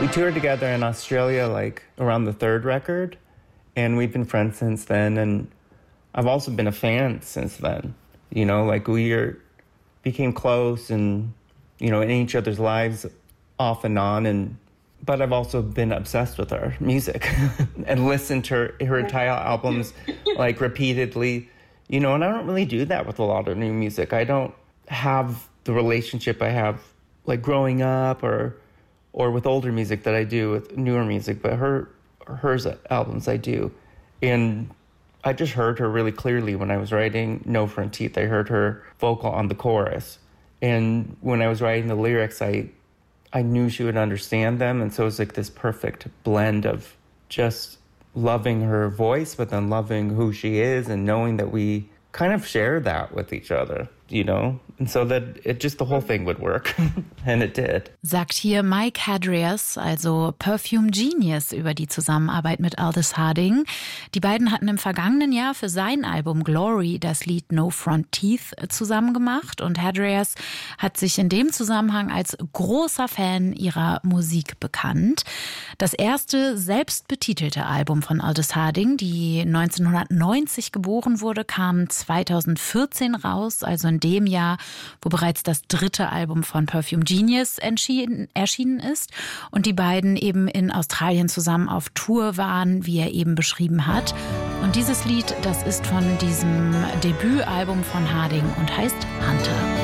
We toured together in Australia like around the third record, and we've been friends since then, and I've also been a fan since then. You know, like became close and, you know, in each other's lives off and on, but I've also been obsessed with her music and listened to her entire albums like repeatedly, you know, and I don't really do that with a lot of new music. I don't have the relationship I have like growing up or with older music that I do with newer music, but hers albums I do. And I just heard her really clearly when I was writing No Front Teeth. I heard her vocal on the chorus. And when I was writing the lyrics, I knew she would understand them. And so it was like this perfect blend of just loving her voice, but then loving who she is and knowing that we kind of share that with each other, you know? And so that the whole thing would work. And it did. Sagt hier Mike Hadrias, also Perfume Genius, über die Zusammenarbeit mit Aldous Harding. Die beiden hatten im vergangenen Jahr für sein Album Glory das Lied No Front Teeth zusammen gemacht. Und Hadrias hat sich in dem Zusammenhang als großer Fan ihrer Musik bekannt. Das erste selbstbetitelte Album von Aldous Harding, die 1990 geboren wurde, kam 2014 raus, also in dem Jahr, wo bereits das dritte Album von Perfume Genius erschienen ist und die beiden eben in Australien zusammen auf Tour waren, wie er eben beschrieben hat. Und dieses Lied, das ist von diesem Debütalbum von Harding und heißt Hunter.